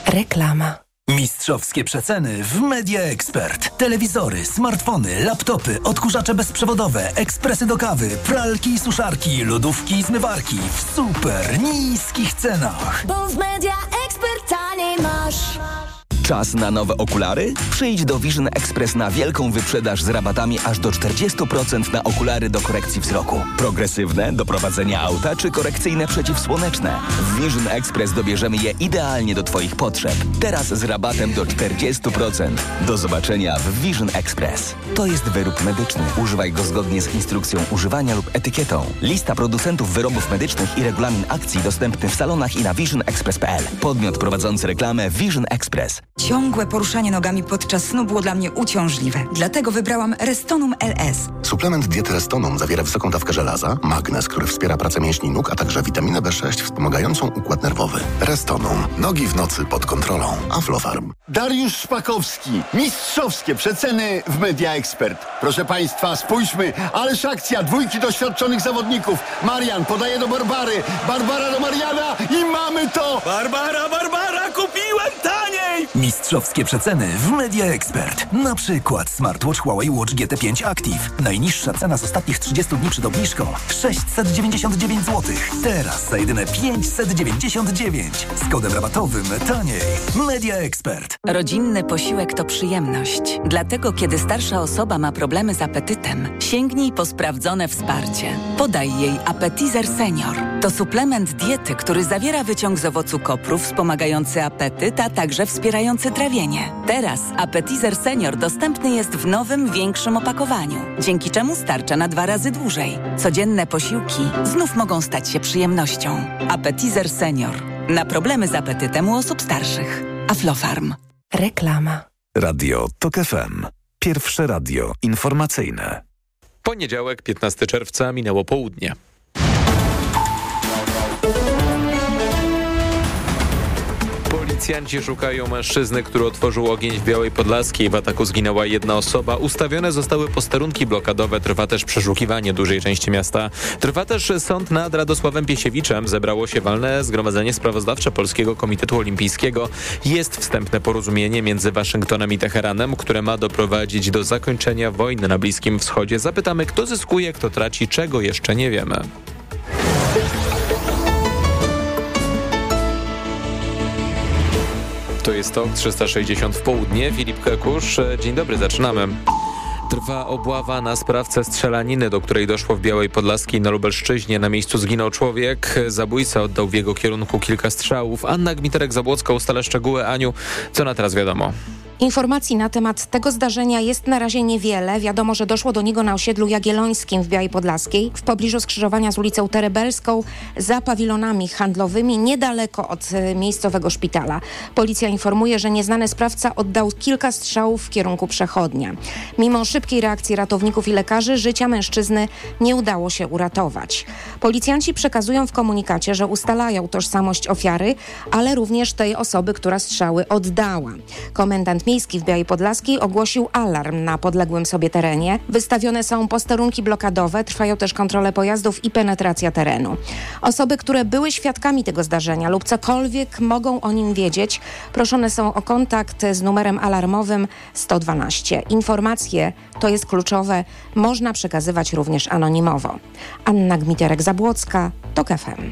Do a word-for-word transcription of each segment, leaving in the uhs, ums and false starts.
Reklama. Mistrzowskie przeceny w Media Expert. Telewizory, smartfony, laptopy, odkurzacze bezprzewodowe, ekspresy do kawy, pralki i suszarki, lodówki i zmywarki w super niskich cenach. Bo w Media Expert taniej masz. Czas na nowe okulary? Przyjdź do Vision Express na wielką wyprzedaż z rabatami aż do czterdzieści procent na okulary do korekcji wzroku. Progresywne, do prowadzenia auta czy korekcyjne przeciwsłoneczne. W Vision Express dobierzemy je idealnie do Twoich potrzeb. Teraz z rabatem do czterdzieści procent. Do zobaczenia w Vision Express. To jest wyrób medyczny. Używaj go zgodnie z instrukcją używania lub etykietą. Lista producentów wyrobów medycznych i regulamin akcji dostępny w salonach i na vision express kropka p l. Podmiot prowadzący reklamę Vision Express. Ciągłe poruszanie nogami podczas snu było dla mnie uciążliwe. Dlatego wybrałam Restonum L S. Suplement diety Restonum zawiera wysoką dawkę żelaza, magnez, który wspiera pracę mięśni nóg, a także witaminę B sześć wspomagającą układ nerwowy. Restonum. Nogi w nocy pod kontrolą. Aflofarm. Dariusz Szpakowski. Mistrzowskie przeceny w Media Expert. Proszę Państwa, spójrzmy. Ależ akcja. Dwójki doświadczonych zawodników. Marian podaje do Barbary. Barbara do Mariana i mamy to! Barbara, Barbara, kupiłem taniej! Mistrzowskie przeceny w Media Expert. Na przykład smartwatch Huawei Watch G T pięć Active. Najniższa cena z ostatnich trzydziestu dni przed obniżką sześćset dziewięćdziesiąt dziewięć złotych. Teraz za jedyne pięćset dziewięćdziesiąt dziewięć. Z kodem rabatowym taniej. Media Expert. Rodzinny posiłek to przyjemność. Dlatego, kiedy starsza osoba ma problemy z apetytem, sięgnij po sprawdzone wsparcie. Podaj jej Appetizer Senior. To suplement diety, który zawiera wyciąg z owocu kopru wspomagający apetyt, a także wspierający trawienie. Teraz Appetizer Senior dostępny jest w nowym, większym opakowaniu, dzięki czemu starcza na dwa razy dłużej. Codzienne posiłki znów mogą stać się przyjemnością. Appetizer Senior. Na problemy z apetytem u osób starszych. Aflofarm. Reklama. Radio Tok F M. Pierwsze radio informacyjne. Poniedziałek, piętnastego czerwca, minęło południe. Policjanci szukają mężczyzny, który otworzył ogień w Białej Podlaskiej. W ataku zginęła jedna osoba. Ustawione zostały posterunki blokadowe. Trwa też przeszukiwanie dużej części miasta. Trwa też sąd nad Radosławem Piesiewiczem. Zebrało się walne zgromadzenie sprawozdawcze Polskiego Komitetu Olimpijskiego. Jest wstępne porozumienie między Waszyngtonem i Teheranem, które ma doprowadzić do zakończenia wojny na Bliskim Wschodzie. Zapytamy, kto zyskuje, kto traci, czego jeszcze nie wiemy. To jest TOK trzysta sześćdziesiąt w południe. Filip Kekusz. Dzień dobry, zaczynamy. Trwa obława na sprawcę strzelaniny, do której doszło w Białej Podlaskiej na Lubelszczyźnie. Na miejscu zginął człowiek. Zabójca oddał w jego kierunku kilka strzałów. Anna Gmiterek-Zabłocka ustala szczegóły. Aniu, co na teraz wiadomo? Informacji na temat tego zdarzenia jest na razie niewiele. Wiadomo, że doszło do niego na osiedlu Jagiellońskim w Białej Podlaskiej, w pobliżu skrzyżowania z ulicą Terebelską, za pawilonami handlowymi, niedaleko od e, miejscowego szpitala. Policja informuje, że nieznany sprawca oddał kilka strzałów w kierunku przechodnia. Mimo szybkiej reakcji ratowników i lekarzy, życia mężczyzny nie udało się uratować. Policjanci przekazują w komunikacie, że ustalają tożsamość ofiary, ale również tej osoby, która strzały oddała. Komendant Miejski w Białej Podlaskiej ogłosił alarm na podległym sobie terenie. Wystawione są posterunki blokadowe, trwają też kontrole pojazdów i penetracja terenu. Osoby, które były świadkami tego zdarzenia lub cokolwiek mogą o nim wiedzieć, proszone są o kontakt z numerem alarmowym sto dwanaście. Informacje, to jest kluczowe, można przekazywać również anonimowo. Anna Gmiterek-Zabłocka, TOK F M.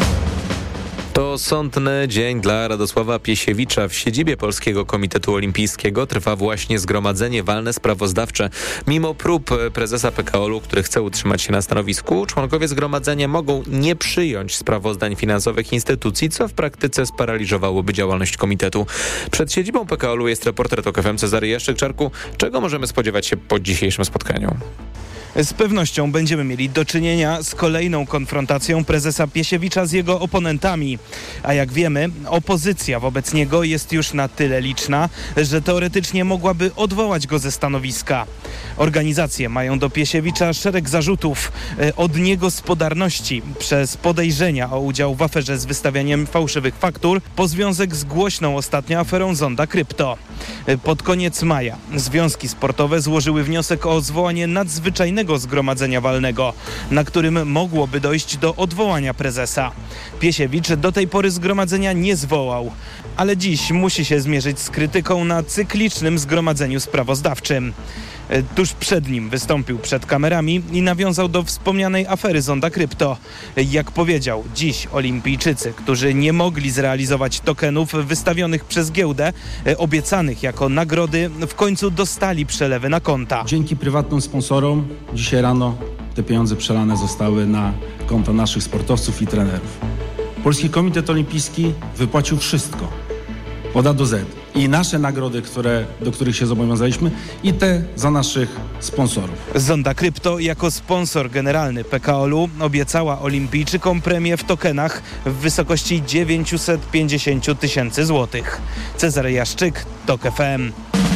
To sądny dzień dla Radosława Piesiewicza. W siedzibie Polskiego Komitetu Olimpijskiego trwa właśnie zgromadzenie walne sprawozdawcze. Mimo prób prezesa P K O L-u, który chce utrzymać się na stanowisku, członkowie zgromadzenia mogą nie przyjąć sprawozdań finansowych instytucji, co w praktyce sparaliżowałoby działalność komitetu. Przed siedzibą P K O L-u jest reporter TOK F M Cezary Jaszczyk-Czarku. Czego możemy spodziewać się po dzisiejszym spotkaniu? Z pewnością będziemy mieli do czynienia z kolejną konfrontacją prezesa Piesiewicza z jego oponentami. A jak wiemy, opozycja wobec niego jest już na tyle liczna, że teoretycznie mogłaby odwołać go ze stanowiska. Organizacje mają do Piesiewicza szereg zarzutów od niegospodarności przez podejrzenia o udział w aferze z wystawianiem fałszywych faktur po związek z głośną ostatnio aferą Zonda Krypto. Pod koniec maja związki sportowe złożyły wniosek o zwołanie nadzwyczajnego zgromadzenia walnego, na którym mogłoby dojść do odwołania prezesa. Piesiewicz do tej pory zgromadzenia nie zwołał. ale dziś musi się zmierzyć z krytyką na cyklicznym zgromadzeniu sprawozdawczym. Tuż przed nim wystąpił przed kamerami i nawiązał do wspomnianej afery Zonda Krypto. Jak powiedział, dziś olimpijczycy, którzy nie mogli zrealizować tokenów wystawionych przez giełdę, obiecanych jako nagrody, w końcu dostali przelewy na konta. Dzięki prywatnym sponsorom dzisiaj rano te pieniądze przelane zostały na konta naszych sportowców i trenerów. Polski Komitet Olimpijski wypłacił wszystko, od A do Z. I nasze nagrody, które, do których się zobowiązaliśmy, i te za naszych sponsorów. Zonda Krypto jako sponsor generalny P K O L-u obiecała olimpijczykom premię w tokenach w wysokości dziewięćset pięćdziesiąt tysięcy złotych. Cezary Jaszczyk, TOK F M.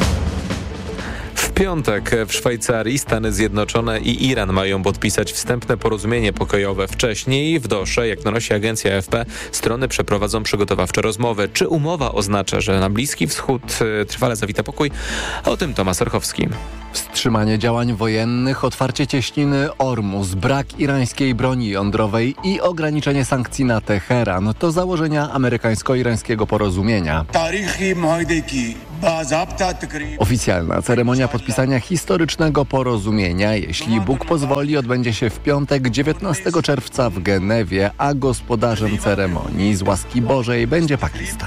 W piątek w Szwajcarii Stany Zjednoczone i Iran mają podpisać wstępne porozumienie pokojowe. Wcześniej w Dosze, jak donosi agencja A F P, strony przeprowadzą przygotowawcze rozmowy. Czy umowa oznacza, że na Bliski Wschód trwale zawita pokój? O tym Tomasz Orchowski. Wstrzymanie działań wojennych, otwarcie cieśniny Ormus, brak irańskiej broni jądrowej i ograniczenie sankcji na Teheran to założenia amerykańsko-irańskiego porozumienia. Oficjalna ceremonia podpisania historycznego porozumienia, jeśli Bóg pozwoli, odbędzie się w piątek dziewiętnastego czerwca w Genewie, a gospodarzem ceremonii z łaski Bożej będzie Pakistan.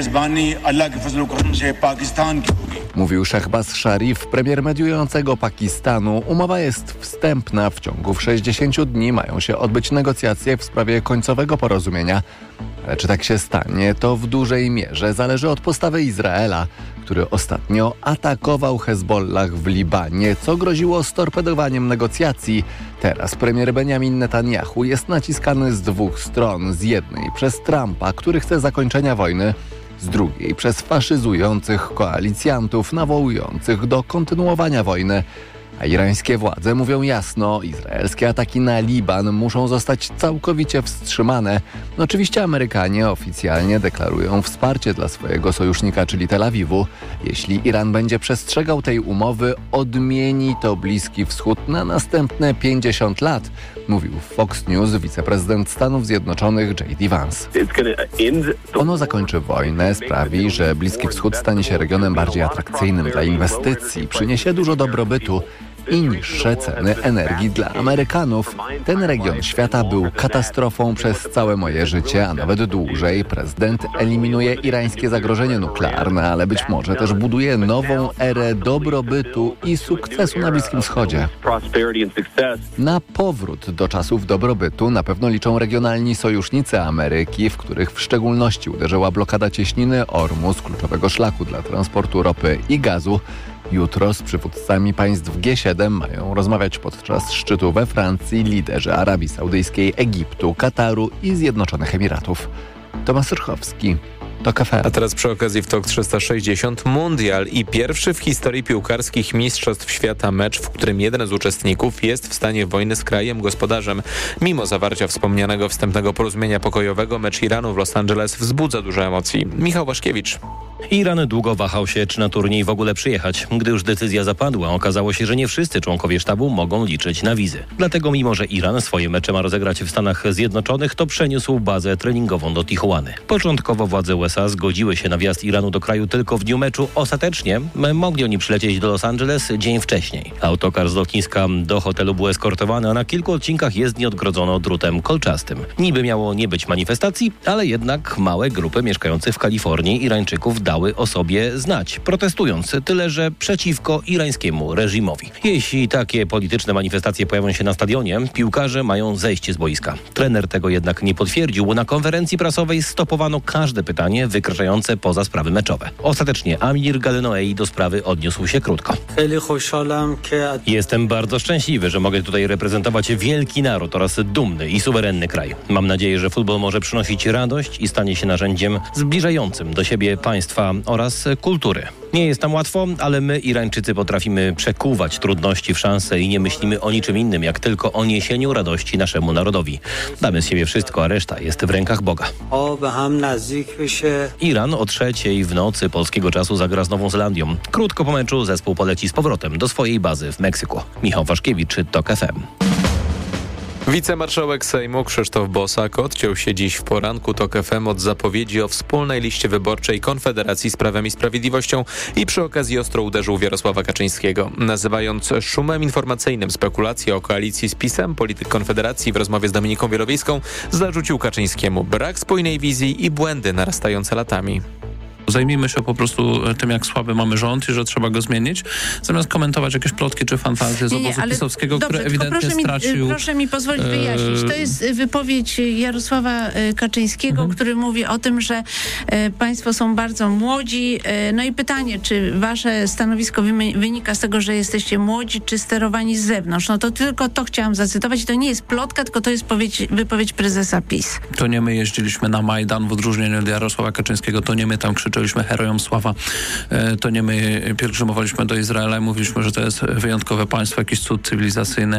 Mówił Shehbaz Sharif, premier mediującego Pakistanu. Umowa jest wstępna. W ciągu sześćdziesięciu dni mają się odbyć negocjacje w sprawie końcowego porozumienia. Ale czy tak się stanie, to w dużej mierze zależy od postawy Izraela, który ostatnio atakował Hezbollah w Libanie, co groziło storpedowaniem negocjacji. Teraz premier Benjamin Netanyahu jest naciskany z dwóch stron. Z jednej przez Trumpa, który chce zakończenia wojny, z drugiej przez faszyzujących koalicjantów nawołujących do kontynuowania wojny. A irańskie władze mówią jasno, izraelskie ataki na Liban muszą zostać całkowicie wstrzymane. Oczywiście Amerykanie oficjalnie deklarują wsparcie dla swojego sojusznika, czyli Tel Awiwu. Jeśli Iran będzie przestrzegał tej umowy, odmieni to Bliski Wschód na następne pięćdziesiąt lat, mówił w Fox News wiceprezydent Stanów Zjednoczonych J D Vance. Ono zakończy wojnę, sprawi, że Bliski Wschód stanie się regionem bardziej atrakcyjnym dla inwestycji, przyniesie dużo dobrobytu i niższe ceny energii dla Amerykanów. Ten region świata był katastrofą przez całe moje życie, a nawet dłużej. Prezydent eliminuje irańskie zagrożenie nuklearne, ale być może też buduje nową erę dobrobytu i sukcesu na Bliskim Wschodzie. Na powrót do czasów dobrobytu na pewno liczą regionalni sojusznicy Ameryki, w których w szczególności uderzyła blokada cieśniny Ormus, kluczowego szlaku dla transportu ropy i gazu. Jutro z przywódcami państw G siedem mają rozmawiać podczas szczytu we Francji liderzy Arabii Saudyjskiej, Egiptu, Kataru i Zjednoczonych Emiratów. Tomasz Orchowski, TOK F M. A teraz przy okazji w TOK trzysta sześćdziesiąt Mundial i pierwszy w historii piłkarskich mistrzostw świata mecz, w którym jeden z uczestników jest w stanie wojny z krajem gospodarzem. Mimo zawarcia wspomnianego wstępnego porozumienia pokojowego, mecz Iranu w Los Angeles wzbudza dużo emocji. Michał Waszkiewicz. Iran długo wahał się, czy na turniej w ogóle przyjechać. Gdy już decyzja zapadła, okazało się, że nie wszyscy członkowie sztabu mogą liczyć na wizy. Dlatego mimo, że Iran swoje mecze ma rozegrać w Stanach Zjednoczonych, to przeniósł bazę treningową do Tijuany. Początkowo władze U S A zgodziły się na wjazd Iranu do kraju tylko w dniu meczu. Ostatecznie mogli oni przylecieć do Los Angeles dzień wcześniej. Autokar z lotniska do hotelu był eskortowany, a na kilku odcinkach jezdni odgrodzono drutem kolczastym. Niby miało nie być manifestacji, ale jednak małe grupy mieszkających w Kalifornii Irańczyków dały o sobie znać, protestując, tyle że przeciwko irańskiemu reżimowi. Jeśli takie polityczne manifestacje pojawią się na stadionie, piłkarze mają zejść z boiska. Trener tego jednak nie potwierdził, bo na konferencji prasowej stopowano każde pytanie wykraczające poza sprawy meczowe. Ostatecznie Amir Galenoei do sprawy odniósł się krótko. Jestem bardzo szczęśliwy, że mogę tutaj reprezentować wielki naród oraz dumny i suwerenny kraj. Mam nadzieję, że futbol może przynosić radość i stanie się narzędziem zbliżającym do siebie państwa oraz kultury. Nie jest tam łatwo, ale my, Irańczycy, potrafimy przekuwać trudności w szanse i nie myślimy o niczym innym, jak tylko o niesieniu radości naszemu narodowi. Damy z siebie wszystko, a reszta jest w rękach Boga. Iran o trzeciej w nocy polskiego czasu zagra z Nową Zelandią. Krótko po meczu zespół poleci z powrotem do swojej bazy w Meksyku. Michał Waszkiewicz, TOK F M. Wicemarszałek Sejmu Krzysztof Bosak odciął się dziś w poranku TOK F M od zapowiedzi o wspólnej liście wyborczej Konfederacji z Prawem i Sprawiedliwością i przy okazji ostro uderzył w Jarosława Kaczyńskiego. Nazywając szumem informacyjnym spekulacje o koalicji z PiS-em, polityk Konfederacji w rozmowie z Dominiką Wielowiejską zarzucił Kaczyńskiemu brak spójnej wizji i błędy narastające latami. Zajmijmy się po prostu tym, jak słaby mamy rząd i że trzeba go zmienić, zamiast komentować jakieś plotki czy fantazje z nie, nie, obozu ale pisowskiego, dobrze, który ewidentnie proszę stracił... Mi, proszę mi pozwolić wyjaśnić. To jest wypowiedź Jarosława Kaczyńskiego, mhm. który mówi o tym, że e, państwo są bardzo młodzi. E, no i pytanie, czy wasze stanowisko wynika z tego, że jesteście młodzi, czy sterowani z zewnątrz? No to tylko to chciałam zacytować. I to nie jest plotka, tylko to jest powiedź, wypowiedź prezesa PiS. To nie my jeździliśmy na Majdan w odróżnieniu od Jarosława Kaczyńskiego. To nie my tam krzyczeliśmy herojom sława. To nie my pielgrzymowaliśmy do Izraela i mówiliśmy, że to jest wyjątkowe państwo, jakiś cud cywilizacyjny.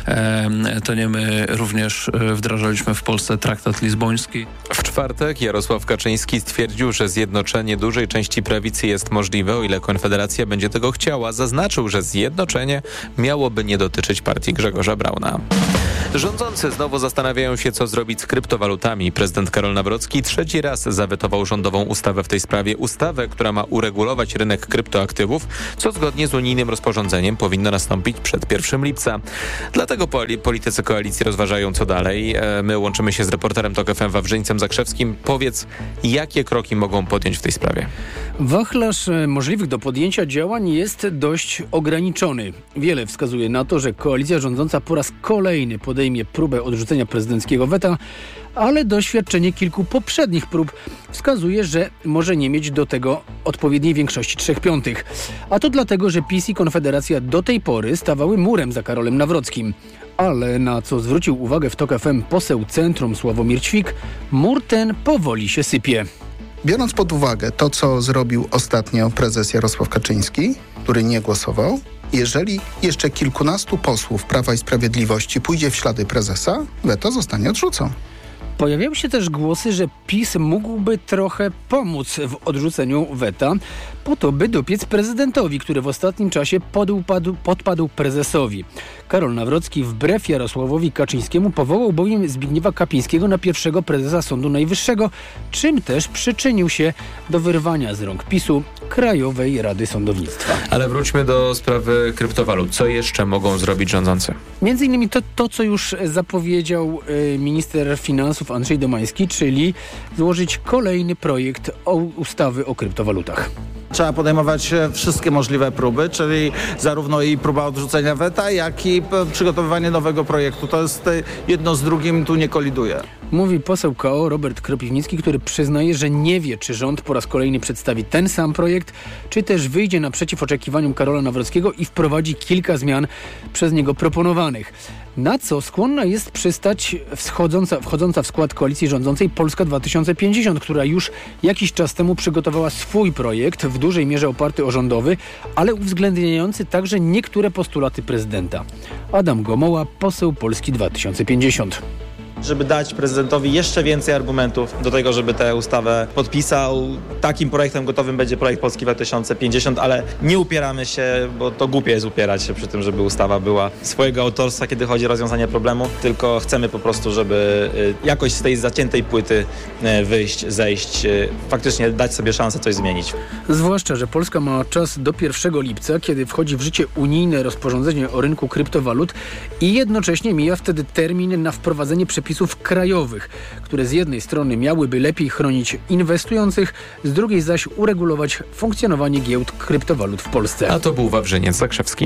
To nie my również wdrażaliśmy w Polsce traktat lizboński. W czwartek Jarosław Kaczyński stwierdził, że zjednoczenie dużej części prawicy jest możliwe, o ile Konfederacja będzie tego chciała. Zaznaczył, że zjednoczenie miałoby nie dotyczyć partii Grzegorza Brauna. Rządzący znowu zastanawiają się, co zrobić z kryptowalutami. Prezydent Karol Nawrocki trzeci raz zawetował rządową ustawę w tej sprawie. Ustawę, która ma uregulować rynek kryptoaktywów, co zgodnie z unijnym rozporządzeniem powinno nastąpić przed pierwszego lipca. Dlatego politycy koalicji rozważają, co dalej. My łączymy się z reporterem TOK F M Wawrzyńcem Zakrzewskim. Powiedz, jakie kroki mogą podjąć w tej sprawie? Wachlarz możliwych do podjęcia działań jest dość ograniczony. Wiele wskazuje na to, że koalicja rządząca po raz kolejny podejmie próbę odrzucenia prezydenckiego weta, ale doświadczenie kilku poprzednich prób wskazuje, że może nie mieć do tego odpowiedniej większości trzech piątych. A to dlatego, że PiS i Konfederacja do tej pory stawały murem za Karolem Nawrockim. Ale na co zwrócił uwagę w TOK F M poseł Centrum Sławomir Ćwik, mur ten powoli się sypie. Biorąc pod uwagę to, co zrobił ostatnio prezes Jarosław Kaczyński, który nie głosował, jeżeli jeszcze kilkunastu posłów Prawa i Sprawiedliwości pójdzie w ślady prezesa, weto zostanie odrzucone. Pojawiały się też głosy, że PiS mógłby trochę pomóc w odrzuceniu weta, po to, by dopiec prezydentowi, który w ostatnim czasie podpadł, podpadł prezesowi. Karol Nawrocki wbrew Jarosławowi Kaczyńskiemu powołał bowiem Zbigniewa Kapińskiego na pierwszego prezesa Sądu Najwyższego, czym też przyczynił się do wyrwania z rąk PiSu Krajowej Rady Sądownictwa. Ale wróćmy do sprawy kryptowalut. Co jeszcze mogą zrobić rządzący? Między innymi to, to co już zapowiedział y, minister finansów Andrzej Domański, czyli złożyć kolejny projekt o ustawy o kryptowalutach. Trzeba podejmować wszystkie możliwe próby, czyli zarówno i próba odrzucenia weta, jak i przygotowywanie nowego projektu. To jest jedno z drugim, tu nie koliduje. Mówi poseł K O Robert Kropiwnicki, który przyznaje, że nie wie, czy rząd po raz kolejny przedstawi ten sam projekt, czy też wyjdzie naprzeciw oczekiwaniom Karola Nawrockiego i wprowadzi kilka zmian przez niego proponowanych. Na co skłonna jest przystać wschodząca, wchodząca w skład koalicji rządzącej Polska dwa tysiące pięćdziesiąt, która już jakiś czas temu przygotowała swój projekt, w dużej mierze oparty o rządowy, ale uwzględniający także niektóre postulaty prezydenta. Adam Gomoła, poseł Polski dwa tysiące pięćdziesiąt. Żeby dać prezydentowi jeszcze więcej argumentów do tego, żeby tę ustawę podpisał. Takim projektem gotowym będzie projekt Polski dwa tysiące pięćdziesiąt, ale nie upieramy się, bo to głupie jest upierać się przy tym, żeby ustawa była swojego autorstwa, kiedy chodzi o rozwiązanie problemu, tylko chcemy po prostu, żeby jakoś z tej zaciętej płyty wyjść, zejść, faktycznie dać sobie szansę coś zmienić. Zwłaszcza, że Polska ma czas do pierwszego lipca, kiedy wchodzi w życie unijne rozporządzenie o rynku kryptowalut i jednocześnie mija wtedy termin na wprowadzenie przepisów krajowych, które z jednej strony miałyby lepiej chronić inwestujących, z drugiej zaś uregulować funkcjonowanie giełd kryptowalut w Polsce. A to był Wawrzyniec Zakrzewski.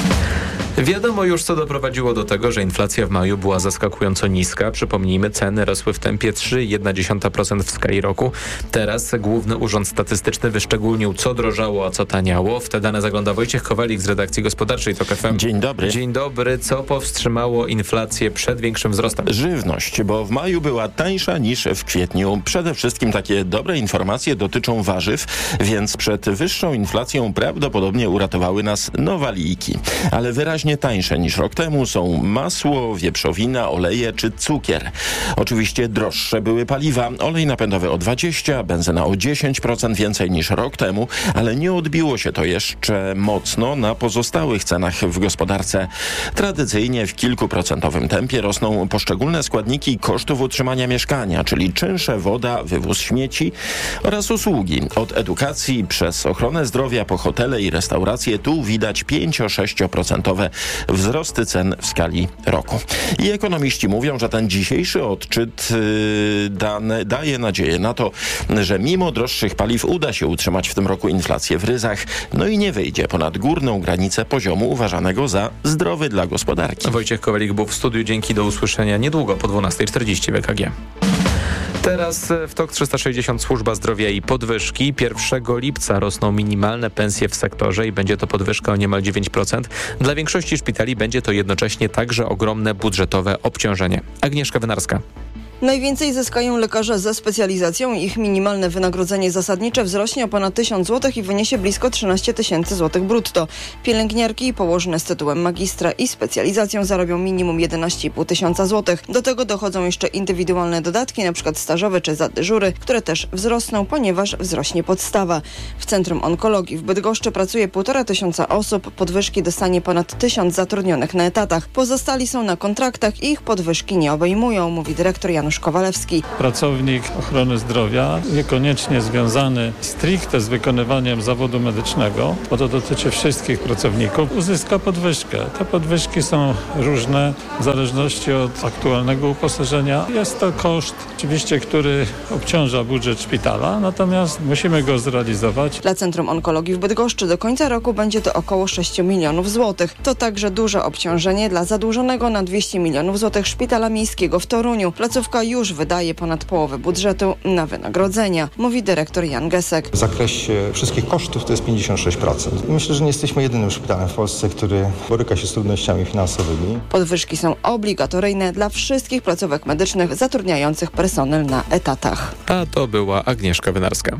Wiadomo już, co doprowadziło do tego, że inflacja w maju była zaskakująco niska. Przypomnijmy, ceny rosły w tempie trzy przecinek jedna procent w skali roku. Teraz Główny Urząd Statystyczny wyszczególnił, co drożało, a co taniało. W te dane zagląda Wojciech Kowalik z redakcji gospodarczej TOK F M. Dzień dobry. Dzień dobry. Co powstrzymało inflację przed większym wzrostem? Żywność, bo w maju była tańsza niż w kwietniu. Przede wszystkim takie dobre informacje dotyczą warzyw, więc przed wyższą inflacją prawdopodobnie uratowały nas nowaliki. Ale wyraźnie znacznie tańsze niż rok temu są masło, wieprzowina, oleje czy cukier. Oczywiście droższe były paliwa. Olej napędowy o dwadzieścia procent, benzyna o dziesięć procent więcej niż rok temu, ale nie odbiło się to jeszcze mocno na pozostałych cenach w gospodarce. Tradycyjnie w kilkuprocentowym tempie rosną poszczególne składniki kosztów utrzymania mieszkania, czyli czynsze, woda, wywóz śmieci oraz usługi. Od edukacji przez ochronę zdrowia po hotele i restauracje tu widać pięcio-sześcioprocentowe wzrosty cen w skali roku. I ekonomiści mówią, że ten dzisiejszy odczyt yy, dane, daje nadzieję na to, że mimo droższych paliw uda się utrzymać w tym roku inflację w ryzach, no i nie wyjdzie ponad górną granicę poziomu uważanego za zdrowy dla gospodarki. Wojciech Kowalik był w studiu. Dzięki, do usłyszenia niedługo po dwunastej czterdzieści w E K G. Teraz w TOK trzysta sześćdziesiąt służba zdrowia i podwyżki. pierwszego lipca rosną minimalne pensje w sektorze i będzie to podwyżka o niemal dziewięć procent. Dla większości szpitali będzie to jednocześnie także ogromne budżetowe obciążenie. Agnieszka Wynarska. Najwięcej zyskają lekarze ze specjalizacją. Ich minimalne wynagrodzenie zasadnicze wzrośnie o ponad tysiąc złotych i wyniesie blisko trzynaście tysięcy złotych brutto. Pielęgniarki i położne z tytułem magistra i specjalizacją zarobią minimum jedenaście i pół tysiąca złotych. Do tego dochodzą jeszcze indywidualne dodatki, np. stażowe czy za dyżury, które też wzrosną, ponieważ wzrośnie podstawa. W Centrum Onkologii w Bydgoszczy pracuje półtora tysiąca osób. Podwyżki dostanie ponad tysiąc zatrudnionych na etatach. Pozostali są na kontraktach i ich podwyżki nie obejmują, mówi dyrektor Jan Kowalewski. Pracownik ochrony zdrowia, niekoniecznie związany stricte z wykonywaniem zawodu medycznego, bo to dotyczy wszystkich pracowników, uzyska podwyżkę. Te podwyżki są różne w zależności od aktualnego uposażenia. Jest to koszt oczywiście, który obciąża budżet szpitala, natomiast musimy go zrealizować. Dla Centrum Onkologii w Bydgoszczy do końca roku będzie to około sześć milionów złotych. To także duże obciążenie dla zadłużonego na dwieście milionów złotych szpitala miejskiego w Toruniu. Placówka już wydaje ponad połowę budżetu na wynagrodzenia, mówi dyrektor Jan Gesek. W zakresie wszystkich kosztów to jest pięćdziesiąt sześć procent. Myślę, że nie jesteśmy jedynym szpitalem w Polsce, który boryka się z trudnościami finansowymi. Podwyżki są obligatoryjne dla wszystkich placówek medycznych zatrudniających personel na etatach. A to była Agnieszka Wynarska.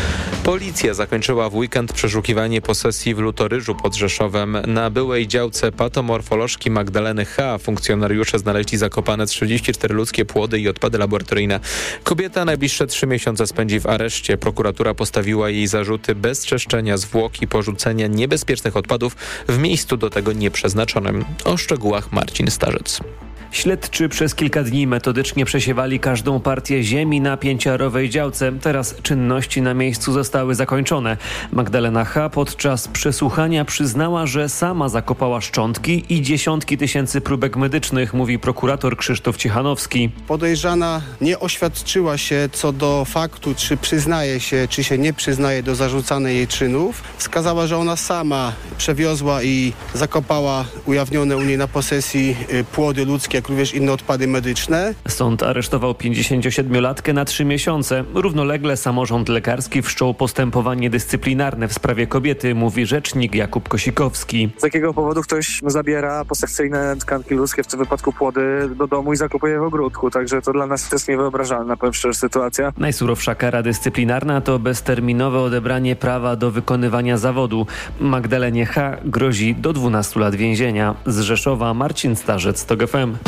Policja zakończyła w weekend przeszukiwanie posesji w Lutoryżu pod Rzeszowem. Na byłej działce patomorfolożki Magdaleny H. funkcjonariusze znaleźli zakopane trzydzieści cztery ludzkie płody i odpady laboratoryjne. Kobieta najbliższe trzy miesiące spędzi w areszcie. Prokuratura postawiła jej zarzuty bezczeszczenia zwłok i porzucenia niebezpiecznych odpadów w miejscu do tego nieprzeznaczonym. O szczegółach Marcin Starzec. Śledczy przez kilka dni metodycznie przesiewali każdą partię ziemi na pięciarowej działce. Teraz czynności na miejscu zostały zakończone. Magdalena H. podczas przesłuchania przyznała, że sama zakopała szczątki i dziesiątki tysięcy próbek medycznych, mówi prokurator Krzysztof Cichanowski. Podejrzana nie oświadczyła się co do faktu, czy przyznaje się, czy się nie przyznaje do zarzucanych jej czynów. Wskazała, że ona sama przewiozła i zakopała ujawnione u niej na posesji płody ludzkie, jak również inne odpady medyczne. Sąd aresztował pięćdziesięciosiedmiolatkę na trzy miesiące. Równolegle samorząd lekarski wszczął postępowanie dyscyplinarne w sprawie kobiety, mówi rzecznik Jakub Kosikowski. Z jakiego powodu ktoś zabiera posekcyjne tkanki ludzkie, w tym wypadku płody, do domu i zakupuje w ogródku. Także to dla nas jest niewyobrażalna, powiem szczerze, sytuacja. Najsurowsza kara dyscyplinarna to bezterminowe odebranie prawa do wykonywania zawodu. Magdalenie H. grozi do dwunastu lat więzienia. Z Rzeszowa Marcin Starzec, TOK F M.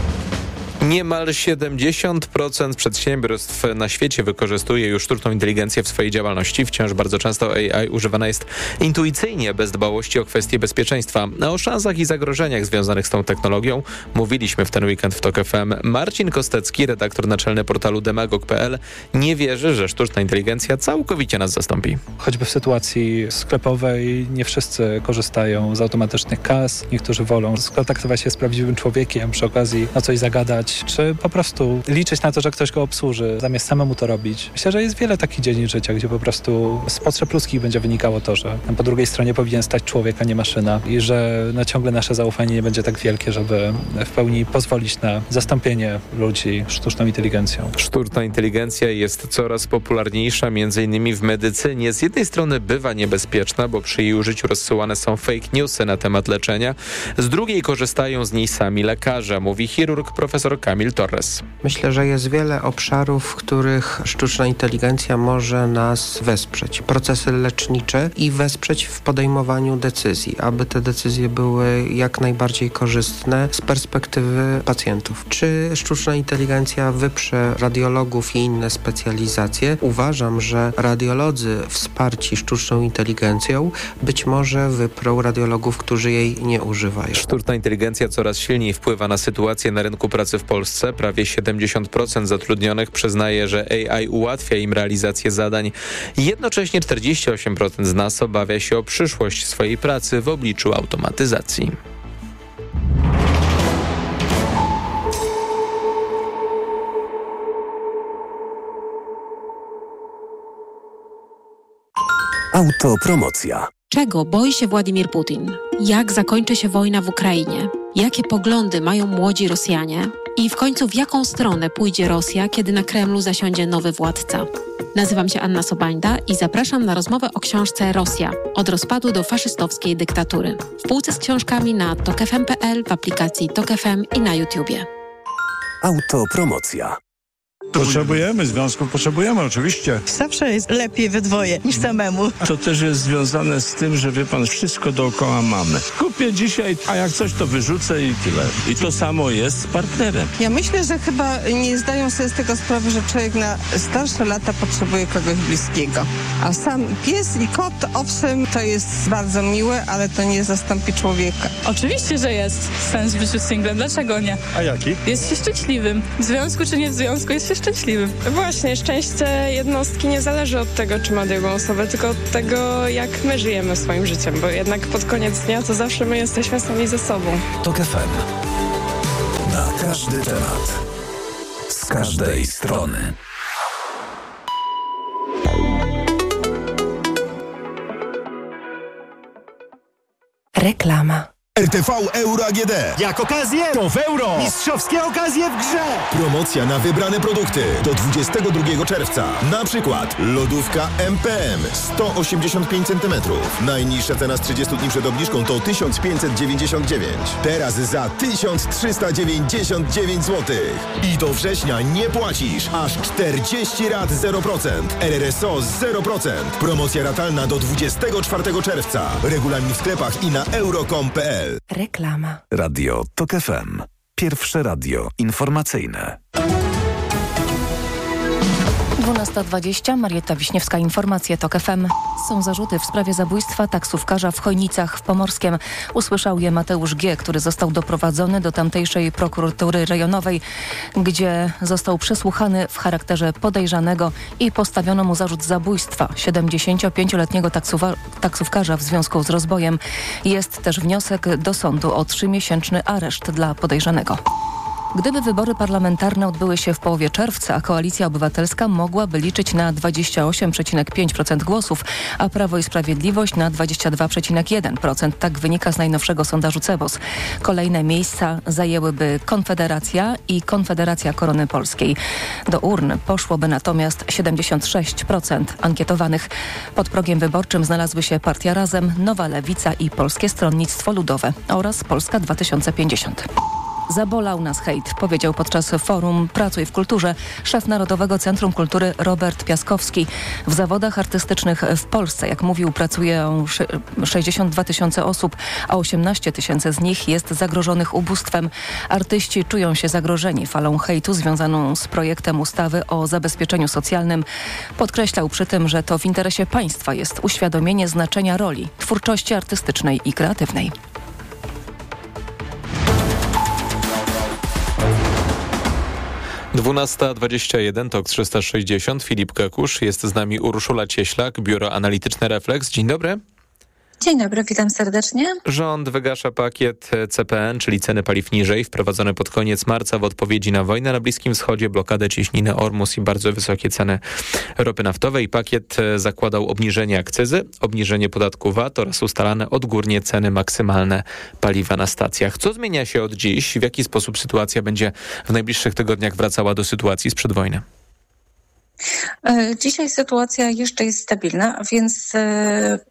Niemal siedemdziesiąt procent przedsiębiorstw na świecie wykorzystuje już sztuczną inteligencję w swojej działalności. Wciąż bardzo często A I używana jest intuicyjnie, bez dbałości o kwestie bezpieczeństwa. O szansach i zagrożeniach związanych z tą technologią mówiliśmy w ten weekend w TOK F M. Marcin Kostecki, redaktor naczelny portalu demagog kropka p l, nie wierzy, że sztuczna inteligencja całkowicie nas zastąpi. Choćby w sytuacji sklepowej nie wszyscy korzystają z automatycznych kas. Niektórzy wolą skontaktować się z prawdziwym człowiekiem, przy okazji o coś zagadać, czy po prostu liczyć na to, że ktoś go obsłuży, zamiast samemu to robić. Myślę, że jest wiele takich dziedzin życia, gdzie po prostu z potrzeb ludzkich będzie wynikało to, że po drugiej stronie powinien stać człowiek, a nie maszyna i że na ciągle nasze zaufanie nie będzie tak wielkie, żeby w pełni pozwolić na zastąpienie ludzi sztuczną inteligencją. Sztuczna inteligencja jest coraz popularniejsza, między innymi w medycynie. Z jednej strony bywa niebezpieczna, bo przy jej użyciu rozsyłane są fake newsy na temat leczenia. Z drugiej korzystają z niej sami lekarze, mówi chirurg profesor Kamil Torres. Myślę, że jest wiele obszarów, w których sztuczna inteligencja może nas wesprzeć. Procesy lecznicze i wesprzeć w podejmowaniu decyzji, aby te decyzje były jak najbardziej korzystne z perspektywy pacjentów. Czy sztuczna inteligencja wyprze radiologów i inne specjalizacje? Uważam, że radiolodzy wsparci sztuczną inteligencją być może wyprą radiologów, którzy jej nie używają. Sztuczna inteligencja coraz silniej wpływa na sytuację na rynku pracy w Polsce. Prawie siedemdziesiąt procent zatrudnionych przyznaje, że A I ułatwia im realizację zadań. Jednocześnie czterdzieści osiem procent z nas obawia się o przyszłość swojej pracy w obliczu automatyzacji. Autopromocja. Czego boi się Władimir Putin? Jak zakończy się wojna w Ukrainie? Jakie poglądy mają młodzi Rosjanie? I w końcu w jaką stronę pójdzie Rosja, kiedy na Kremlu zasiądzie nowy władca? Nazywam się Anna Sobańda i zapraszam na rozmowę o książce Rosja – od rozpadu do faszystowskiej dyktatury. W półce z książkami na tok f m kropka p l, w aplikacji Tok F M i na YouTubie. Autopromocja. Potrzebujemy związków, potrzebujemy oczywiście. Zawsze jest lepiej we dwoje niż samemu. To też jest związane z tym, że wie pan, wszystko dookoła mamy. Kupię dzisiaj, a jak coś to wyrzucę i tyle. I to samo jest z partnerem. Ja myślę, że chyba nie zdają sobie z tego sprawy, że człowiek na starsze lata potrzebuje kogoś bliskiego. A sam pies i kot, owszem, to jest bardzo miłe, ale to nie zastąpi człowieka. Oczywiście, że jest sens w życiu singlem. Dlaczego nie? A jaki? Jest się szczęśliwym. W związku czy nie w związku, jest się szczęśliwym. Właśnie, szczęście jednostki nie zależy od tego, czy ma drugą osobę, tylko od tego, jak my żyjemy swoim życiem, bo jednak pod koniec dnia to zawsze my jesteśmy sami ze sobą. Tok F M. Na każdy temat. Z każdej strony. Reklama. R T V Euro A G D. Jak okazję, to w euro. Mistrzowskie okazje w grze. Promocja na wybrane produkty do dwudziestego drugiego czerwca. Na przykład lodówka M P M sto osiemdziesiąt pięć centymetrów. Najniższa cena z trzydziestu dni przed obniżką to tysiąc pięćset dziewięćdziesiąt dziewięć. Teraz za tysiąc trzysta dziewięćdziesiąt dziewięć złotych. I do września nie płacisz. Aż czterdzieści rat zero procent. R R S O zero procent. Promocja ratalna do dwudziestego czwartego czerwca. Regulamin w sklepach i na euro kropka com kropka p l. Reklama. Radio Tok F M. Pierwsze radio informacyjne. dwunasta dwadzieścia, Marietta Wiśniewska, informacje Tok F M. Są zarzuty w sprawie zabójstwa taksówkarza w Chojnicach w Pomorskiem. Usłyszał je Mateusz G., który został doprowadzony do tamtejszej prokuratury rejonowej, gdzie został przesłuchany w charakterze podejrzanego i postawiono mu zarzut zabójstwa siedemdziesięciopięcioletniego taksuwa- taksówkarza w związku z rozbojem. Jest też wniosek do sądu o trzymiesięczny areszt dla podejrzanego. Gdyby wybory parlamentarne odbyły się w połowie czerwca, Koalicja Obywatelska mogłaby liczyć na dwadzieścia osiem przecinek pięć procent głosów, a Prawo i Sprawiedliwość na dwadzieścia dwa przecinek jeden procent. Tak wynika z najnowszego sondażu Cebos. Kolejne miejsca zajęłyby Konfederacja i Konfederacja Korony Polskiej. Do urn poszłoby natomiast siedemdziesiąt sześć procent ankietowanych. Pod progiem wyborczym znalazły się Partia Razem, Nowa Lewica i Polskie Stronnictwo Ludowe oraz Polska dwa tysiące pięćdziesiąt. Zabolał nas hejt, powiedział podczas forum Pracuj w kulturze szef Narodowego Centrum Kultury Robert Piaskowski. W zawodach artystycznych w Polsce, jak mówił, pracują sześćdziesiąt dwa tysiące osób, a osiemnaście tysięcy z nich jest zagrożonych ubóstwem. Artyści czują się zagrożeni falą hejtu związaną z projektem ustawy o zabezpieczeniu socjalnym. Podkreślał przy tym, że to w interesie państwa jest uświadomienie znaczenia roli twórczości artystycznej i kreatywnej. dwunasta dwadzieścia jeden, Tok trzysta sześćdziesiąt, Filip Kekusz, jest z nami Urszula Cieślak, Biuro Analityczne Refleks. Dzień dobry. Dzień dobry, witam serdecznie. Rząd wygasza pakiet C P N, czyli ceny paliw niżej, wprowadzone pod koniec marca w odpowiedzi na wojnę na Bliskim Wschodzie, blokadę cieśniny Ormus i bardzo wysokie ceny ropy naftowej. Pakiet zakładał obniżenie akcyzy, obniżenie podatku V A T oraz ustalane odgórnie ceny maksymalne paliwa na stacjach. Co zmienia się od dziś? W jaki sposób sytuacja będzie w najbliższych tygodniach wracała do sytuacji sprzed wojny? Dzisiaj sytuacja jeszcze jest stabilna, więc